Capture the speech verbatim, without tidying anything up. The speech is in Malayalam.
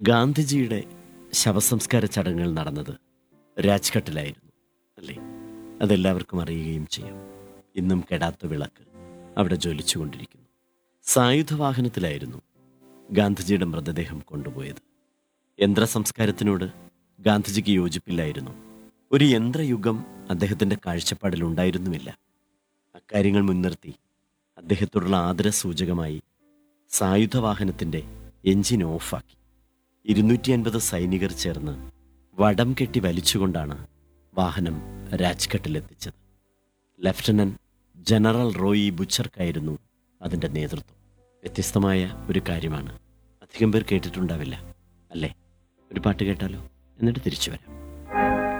ഗാന്ധിജിയുടെ ശവസംസ്കാര ചടങ്ങുകൾ നടന്നത് രാജ്ഘട്ടിലായിരുന്നു, അല്ലേ? അതെല്ലാവർക്കും അറിയുകയും ചെയ്യാം. ഇന്നും കെടാത്ത വിളക്ക് അവിടെ ജ്വലിച്ചുകൊണ്ടിരിക്കുന്നു. സായുധവാഹനത്തിലായിരുന്നു ഗാന്ധിജിയുടെ മൃതദേഹം കൊണ്ടുപോയത്. യന്ത്രസംസ്കാരത്തിനോട് ഗാന്ധിജിക്ക് യോജിപ്പില്ലായിരുന്നു. ഒരു യന്ത്രയുഗം അദ്ദേഹത്തിൻ്റെ കാഴ്ചപ്പാടിലുണ്ടായിരുന്നുമില്ല. അക്കാര്യങ്ങൾ മുൻനിർത്തി അദ്ദേഹത്തോടുള്ള ആദരസൂചകമായി സായുധവാഹനത്തിൻ്റെ എഞ്ചിൻ ഓഫാക്കി. ഇരുന്നൂറ്റി അൻപത് സൈനികർ ചേർന്ന് വടം കെട്ടി വലിച്ചുകൊണ്ടാണ് വാഹനം രാജ്ഘട്ടിലെത്തിച്ചത്. ലഫ്റ്റനന്റ് ജനറൽ റോയി ബുച്ചർക്കായിരുന്നു അതിൻ്റെ നേതൃത്വം. വ്യത്യസ്തമായ ഒരു കാര്യമാണ്, അധികം പേർ കേട്ടിട്ടുണ്ടാവില്ല, അല്ലേ? ഒരു പാട്ട് കേട്ടാലോ, എന്നിട്ട് തിരിച്ചു വരാം.